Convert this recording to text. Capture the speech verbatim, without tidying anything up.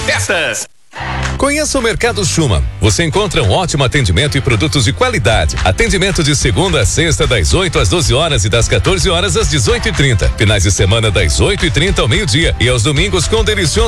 Festas. Conheça o Mercado Schumann. Você encontra um ótimo atendimento e produtos de qualidade. Atendimento de segunda a sexta, das oito às doze horas e das quatorze horas às dezoito e trinta. Finais de semana, das oito e trinta ao meio-dia. E aos domingos com delicioso